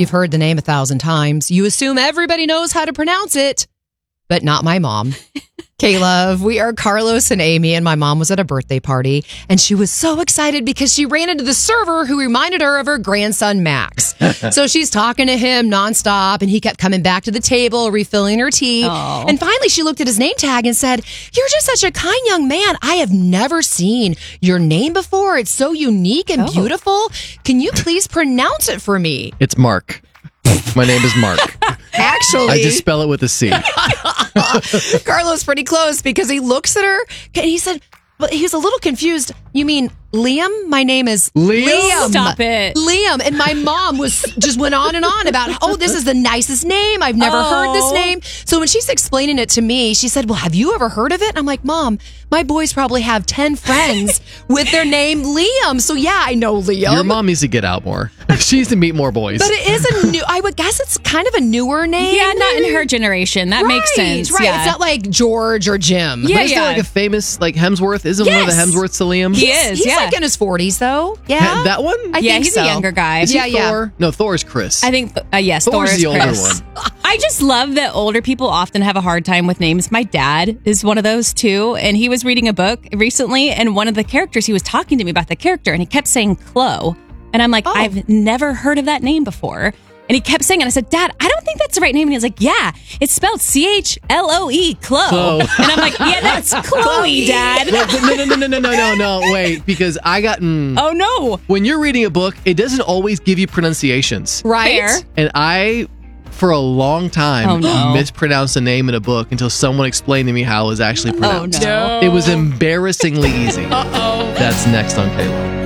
You've heard the name 1,000 times. You assume everybody knows how to pronounce it, but not my mom. Caleb, we are Carlos and Amy, and my mom was at a birthday party, and she was so excited because she ran into the server who reminded her of her grandson, Max. So she's talking to him nonstop, and he kept coming back to the table, refilling her tea. Aww. And finally, she looked at his name tag and said, "You're just such a kind young man. I have never seen your name before. It's so unique and beautiful. Can you please pronounce it for me?" It's Mark. My name is Mark. Actually, I just spell it with a C. Carlos pretty close because he looks at her and he said, but he was a little confused. "You mean Liam? My name is Liam." Stop it. Liam. And my mom just went on and on about, "Oh, this is the nicest name. I've never heard this name." So when she's explaining it to me, she said, "Well, have you ever heard of it?" And I'm like, "Mom, my boys probably have 10 friends with their name Liam. So yeah, I know Liam." Your mom needs to get out more. She needs to meet more boys. But it is I would guess it's kind of a newer name. Yeah, not in her generation. That makes sense. Right. Yeah. It's not like George or Jim. Yeah, But is there like a famous, like Hemsworth? Isn't one of the Hemsworths to Liam? He is, He's yeah. like in his 40s, though. Yeah. That one? I think he's so. a younger guy. Is he Yeah. Thor? No, Thor's Chris. I think, yes, Thor Thor's is the older Chris. one. I just love that older people often have a hard time with names. My dad is one of those too, and he was reading a book recently, and one of the characters, he was talking to me about the character, and he kept saying Chloe, and I'm like, I've never heard of that name before. And he kept saying it. I said, "Dad, I don't think that's the right name." And he was like, "Yeah, it's spelled Chloe, Chloe." And I'm like, "Yeah, that's Chloe, Dad." No, wait, because I got... Oh, no. When you're reading a book, it doesn't always give you pronunciations. Right? Fair. And I, for a long time, mispronounced a name in a book until someone explained to me how it was actually pronounced. Oh, no. It was embarrassingly easy. That's next on Kayla.